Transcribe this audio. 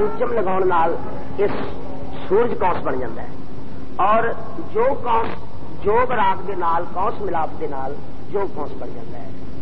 पंचम लगाने नाल इस सूरज कौस बन जाता है और जो कौस जोग राग के नाल कौस मिलाप के नाल जो कौस बन जाता है।